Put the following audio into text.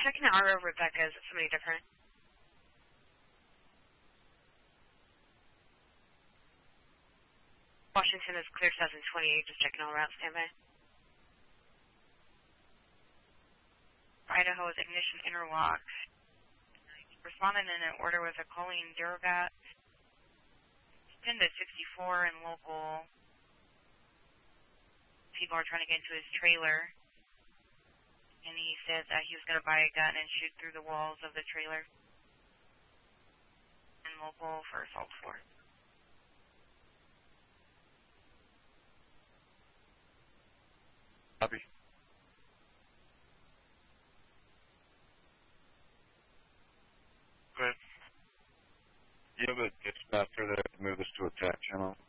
checking the RO Rebecca. Is it somebody different? Washington is clear 728. Just checking all routes. Standby. Idaho is ignition interlock. Responding in an order with a Colleen Durogat. 10 to 64 and local. People are trying to get into his trailer. And he said that he was going to buy a gun and shoot through the walls of the trailer. And local for assault 4. Copy. Good. You have a dispatcher that move us to attack channel.